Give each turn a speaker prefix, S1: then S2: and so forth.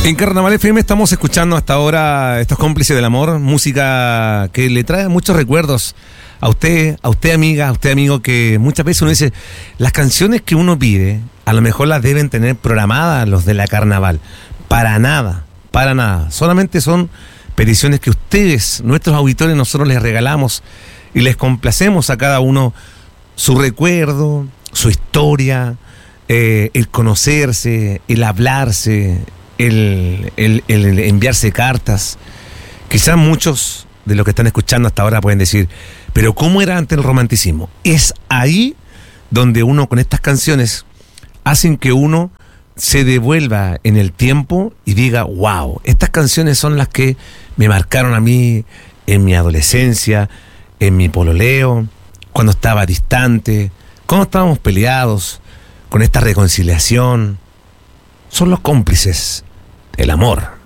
S1: En Carnaval FM estamos escuchando hasta ahora estos cómplices del amor, música que le trae muchos recuerdos a usted amiga, a usted amigo, que muchas veces uno dice, las canciones que uno pide, a lo mejor las deben tener programadas los de la Carnaval. Para nada, solamente son peticiones que ustedes, nuestros auditores, nosotros les regalamos y les complacemos a cada uno su recuerdo, su historia, el conocerse, el hablarse, el enviarse cartas. Quizás muchos de los que están escuchando hasta ahora pueden decir, pero ¿cómo era antes el romanticismo? Es ahí donde uno con estas canciones hacen que uno se devuelva en el tiempo y diga, wow, estas canciones son las que me marcaron a mí en mi adolescencia, en mi pololeo, cuando estaba distante, cuando estábamos peleados, con esta reconciliación. Son los cómplices del amor.